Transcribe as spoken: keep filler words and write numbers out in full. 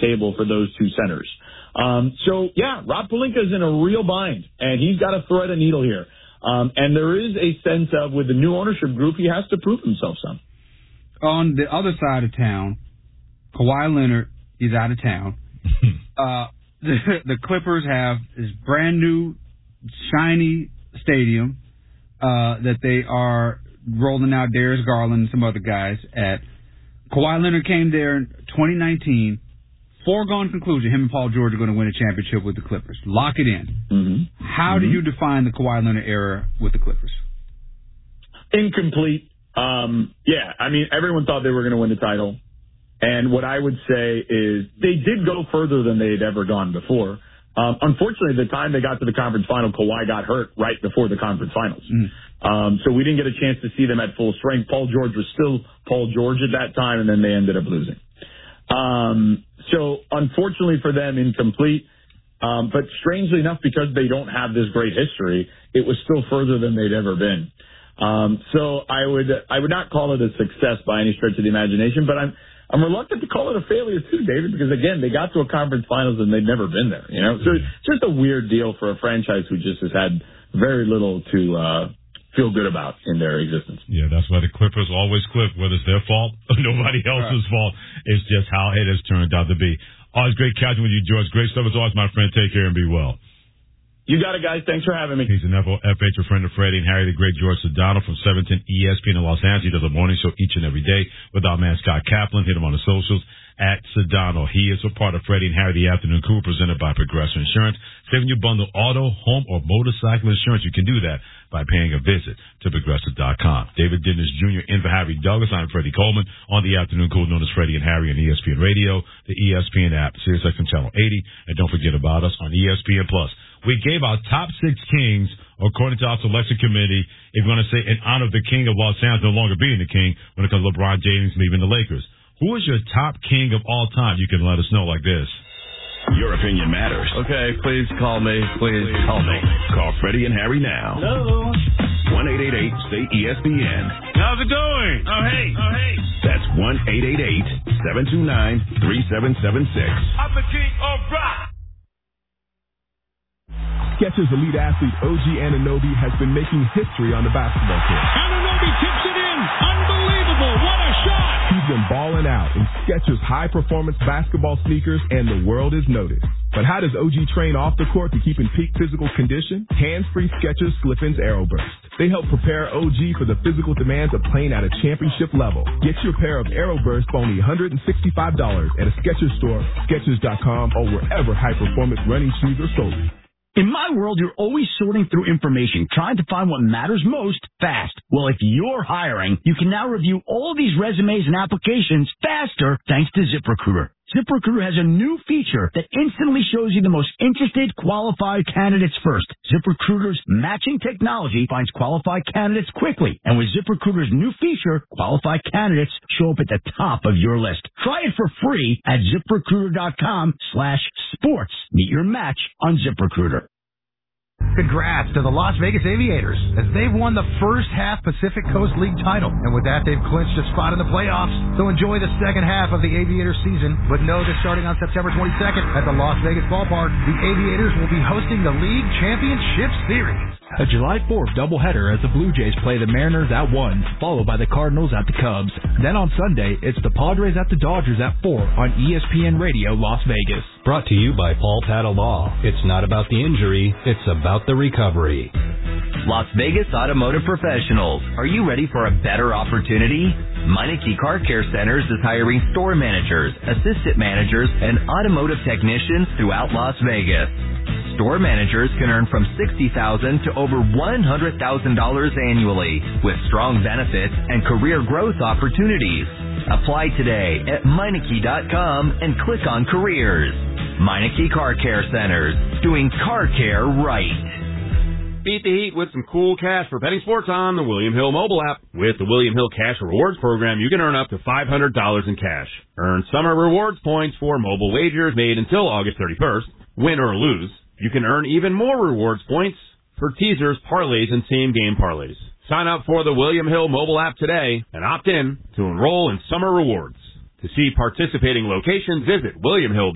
table for those two centers. Um, so, yeah, Rob Pelinka is in a real bind, and he's got to thread a needle here. Um, and there is a sense of, with the new ownership group, he has to prove himself some. On the other side of town, Kawhi Leonard is out of town. uh, the, the Clippers have this brand new, shiny stadium uh, that they are rolling out Darius Garland and some other guys at. Kawhi Leonard came there in twenty nineteen. Foregone conclusion, him and Paul George are going to win a championship with the Clippers. Lock it in. Mm-hmm. How mm-hmm. do you define the Kawhi Leonard era with the Clippers? Incomplete. Um, yeah, I mean, everyone thought they were going to win the title. And what I would say is they did go further than they had ever gone before. Um, unfortunately, the time they got to the conference final, Kawhi got hurt right before the conference finals. Mm. Um, so we didn't get a chance to see them at full strength. Paul George was still Paul George at that time, and then they ended up losing. Um, so unfortunately for them, incomplete. Um, but strangely enough, because they don't have this great history, it was still further than they'd ever been. Um, so I would, I would not call it a success by any stretch of the imagination, but I'm, I'm reluctant to call it a failure too, David, because again, they got to a conference finals and they'd never been there, you know? So it's just a weird deal for a franchise who just has had very little to, uh, feel good about in their existence. Yeah, that's why the Clippers always clip, whether it's their fault or nobody else's right. fault. It's just how it has turned out to be. Always great catching with you, George. Great stuff as always, my friend. Take care and be well. You got it, guys. Thanks for having me. He's an F H, a friend of Freddie and Harry, the great George Sedano from seven ten E S P N in Los Angeles. He does a morning show each and every day with our man Scott Kaplan. Hit him on the socials at Sedano. He is a part of Freddie and Harry, the afternoon crew, presented by Progressive Insurance. Saving you bundle auto, home, or motorcycle insurance. You can do that by paying a visit to Progressive dot com. David Dennis Junior in for Harry Douglas. I'm Freddie Coleman on the afternoon crew known as Freddie and Harry on E S P N Radio, the E S P N app, SiriusXM Channel eighty, and don't forget about us on E S P N Plus. We gave our top six kings according to our selection committee. If you're going to say in honor of the king of Los Angeles no longer being the king when it comes to LeBron James leaving the Lakers. Who is your top king of all time? You can let us know like this. Your opinion matters. Okay, please call me. Please, please call me. Call Freddie and Harry now. Hello. one eight eight eight say E S P N. How's it going? Oh, hey. Oh, hey. That's one eight eight eight seven two nine three seven seven six. I'm the king of rock. Skechers elite athlete O G Anunoby has been making history on the basketball court. Anunoby tips it in. Unbelievable. What a shot. He's been balling out in Skechers high-performance basketball sneakers, and the world has noticed. But how does O G train off the court to keep in peak physical condition? Hands-free Skechers Slip-ins Aeroburst. They help prepare O G for the physical demands of playing at a championship level. Get your pair of Aeroburst for only one hundred sixty-five dollars at a Skechers store, Skechers dot com, or wherever high-performance running shoes are sold. In my world, you're always sorting through information, trying to find what matters most fast. Well, if you're hiring, you can now review all these resumes and applications faster thanks to ZipRecruiter. ZipRecruiter has a new feature that instantly shows you the most interested, qualified candidates first. ZipRecruiter's matching technology finds qualified candidates quickly. And with ZipRecruiter's new feature, qualified candidates show up at the top of your list. Try it for free at ZipRecruiter.com slash sports. Meet your match on ZipRecruiter. Congrats to the Las Vegas Aviators as they've won the first half Pacific Coast League title. And with that, they've clinched a spot in the playoffs. So enjoy the second half of the Aviators season. But know that starting on September twenty-second at the Las Vegas Ballpark, the Aviators will be hosting the League Championship Series. A July fourth doubleheader as the Blue Jays play the Mariners at one, followed by the Cardinals at the Cubs. Then on Sunday, it's the Padres at the Dodgers at four on E S P N Radio Las Vegas. Brought to you by Paul Tata Law. It's not about the injury, it's about the recovery. Las Vegas Automotive Professionals. Are you ready for a better opportunity? Meineke Car Care Centers is hiring store managers, assistant managers, and automotive technicians throughout Las Vegas. Store managers can earn from sixty thousand dollars to over one hundred thousand dollars annually with strong benefits and career growth opportunities. Apply today at Meineke dot com and click on careers. Meineke Car Care Centers, doing car care right. Beat the heat with some cool cash for betting sports on the William Hill mobile app. With the William Hill Cash Rewards program, you can earn up to five hundred dollars in cash. Earn summer rewards points for mobile wagers made until August thirty-first. Win or lose, you can earn even more rewards points for teasers, parlays, and same-game parlays. Sign up for the William Hill mobile app today and opt in to enroll in summer rewards. To see participating locations, visit william hill